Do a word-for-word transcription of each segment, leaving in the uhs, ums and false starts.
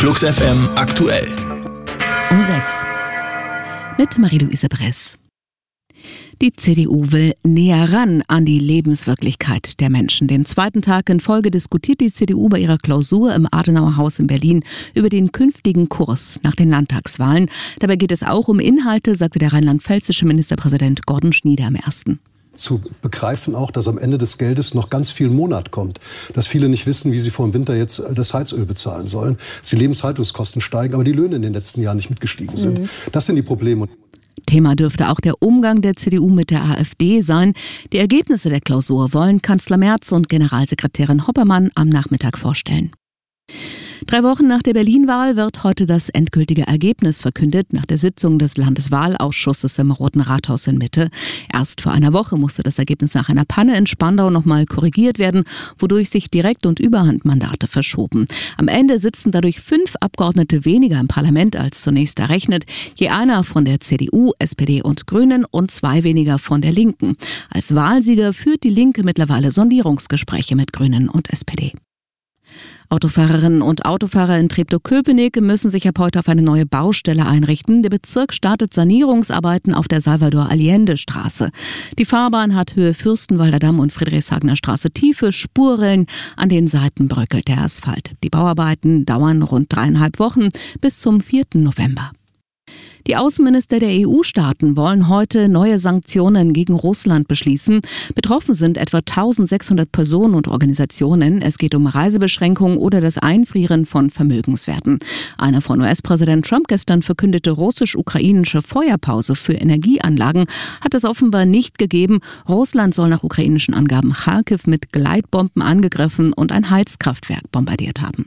Flux F M aktuell. Um sechs. Mit Marie-Louise Bress. Die C D U will näher ran an die Lebenswirklichkeit der Menschen. Den zweiten Tag in Folge diskutiert die C D U bei ihrer Klausur im Adenauerhaus in Berlin über den künftigen Kurs nach den Landtagswahlen. Dabei geht es auch um Inhalte, sagte der rheinland-pfälzische Ministerpräsident Gordon Schnieder am ersten. Zu begreifen auch, dass am Ende des Geldes noch ganz viel Monat kommt. Dass viele nicht wissen, wie sie vor dem Winter jetzt das Heizöl bezahlen sollen. Dass die Lebenshaltungskosten steigen, aber die Löhne in den letzten Jahren nicht mitgestiegen sind. Mhm. Das sind die Probleme. Thema dürfte auch der Umgang der C D U mit der AfD sein. Die Ergebnisse der Klausur wollen Kanzler Merz und Generalsekretärin Hoppermann am Nachmittag vorstellen. Drei Wochen nach der Berlin-Wahl wird heute das endgültige Ergebnis verkündet, nach der Sitzung des Landeswahlausschusses im Roten Rathaus in Mitte. Erst vor einer Woche musste das Ergebnis nach einer Panne in Spandau nochmal korrigiert werden, wodurch sich Direkt- und Überhandmandate verschoben. Am Ende sitzen dadurch fünf Abgeordnete weniger im Parlament als zunächst errechnet. Je einer von der C D U, S P D und Grünen und zwei weniger von der Linken. Als Wahlsieger führt die Linke mittlerweile Sondierungsgespräche mit Grünen und S P D. Autofahrerinnen und Autofahrer in Treptow-Köpenick müssen sich ab heute auf eine neue Baustelle einrichten. Der Bezirk startet Sanierungsarbeiten auf der Salvador-Allende-Straße. Die Fahrbahn hat Höhe Fürstenwalder Damm und Friedrichshagener Straße tiefe Spurrillen. An den Seiten bröckelt der Asphalt. Die Bauarbeiten dauern rund dreieinhalb Wochen bis zum vierten November. Die Außenminister der E U-Staaten wollen heute neue Sanktionen gegen Russland beschließen. Betroffen sind etwa eintausendsechshundert Personen und Organisationen. Es geht um Reisebeschränkungen oder das Einfrieren von Vermögenswerten. Eine von U S-Präsident Trump gestern verkündete russisch-ukrainische Feuerpause für Energieanlagen hat es offenbar nicht gegeben. Russland soll nach ukrainischen Angaben Charkiw mit Gleitbomben angegriffen und ein Heizkraftwerk bombardiert haben.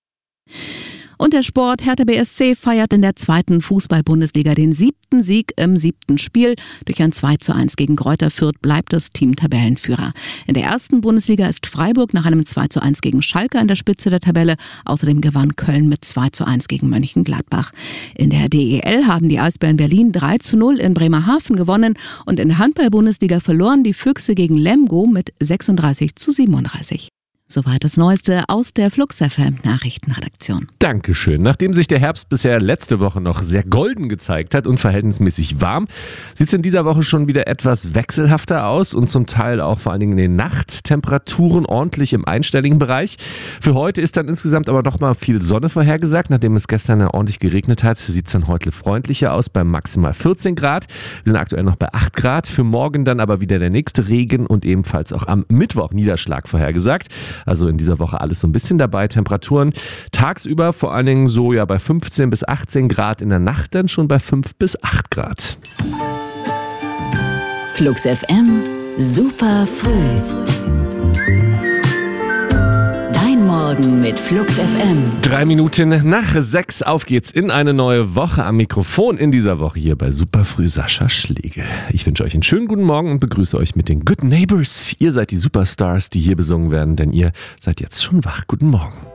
Und der Sport: Hertha B S C feiert in der zweiten Fußball-Bundesliga den siebten Sieg im siebten Spiel. Durch ein zwei zu eins gegen Greuther Fürth bleibt das Team Tabellenführer. In der ersten Bundesliga ist Freiburg nach einem zwei zu eins gegen Schalke an der Spitze der Tabelle. Außerdem gewann Köln mit zwei zu eins gegen Mönchengladbach. In der D E L haben die Eisbären Berlin drei zu null in Bremerhaven gewonnen. Und in der Handball-Bundesliga verloren die Füchse gegen Lemgo mit sechsunddreißig zu siebenunddreißig. Soweit das Neueste aus der Flux F M Nachrichtenredaktion. Dankeschön. Nachdem sich der Herbst bisher letzte Woche noch sehr golden gezeigt hat und verhältnismäßig warm, sieht es in dieser Woche schon wieder etwas wechselhafter aus und zum Teil auch vor allen Dingen in den Nachttemperaturen ordentlich im einstelligen Bereich. Für heute ist dann insgesamt aber noch mal viel Sonne vorhergesagt. Nachdem es gestern ja ordentlich geregnet hat, sieht es dann heute freundlicher aus bei maximal vierzehn Grad. Wir sind aktuell noch bei acht Grad. Für morgen dann aber wieder der nächste Regen und ebenfalls auch am Mittwoch Niederschlag vorhergesagt. Also in dieser Woche alles so ein bisschen dabei. Temperaturen tagsüber vor allen Dingen so ja bei fünfzehn bis achtzehn Grad, in der Nacht dann schon bei fünf bis acht Grad. Flux F M, super früh. Dein Morgen mit Flux F M. Drei Minuten nach sechs, auf geht's in eine neue Woche. Am Mikrofon in dieser Woche hier bei Superfrüh Sascha Schlegel. Ich wünsche euch einen schönen guten Morgen und begrüße euch mit den Good Neighbors. Ihr seid die Superstars, die hier besungen werden, denn ihr seid jetzt schon wach. Guten Morgen.